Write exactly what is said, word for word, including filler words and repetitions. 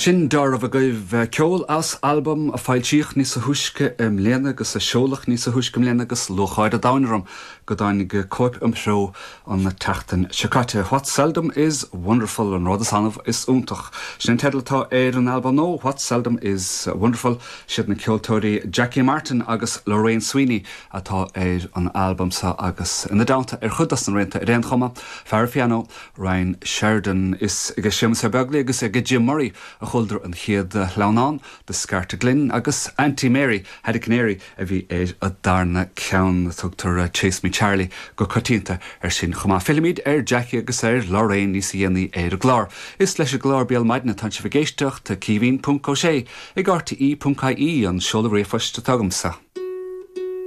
Sin dar of a goibh ceol as album a fáiltíoch ní sa thuisce am léana agus a seolach ní sa thuisce am léana agus locháid a dánaram go dáinnig coip am seo an na teachtain Chicate. What seldom is wonderful an rud anmh is úntach. Sin tedaltá éir an album nó What seldom is wonderful siad na ceoltóirí Jackie Martin agus Lorraine Sweeney atá éir an album sa agus ina dáanta ar chudas an rénta i réon chuma fear piano Ryan Sheridan is ige siam sa begla agus ige Jim Murray a chulder an chiad leanán de Scarta Glynn agus Auntie Mary had a canary a bhí éir a darna ceann tugtar Chase Me Charlie go cortínta ar sin chumá filmid ar Jackie agus ar Lorraine níos dhéanaí éir a glár. Is leis a glár beal maidna tan se bhgéisteach tá cíhín punt có sé i gárta í punt caí an seola réfoiste tagamsa.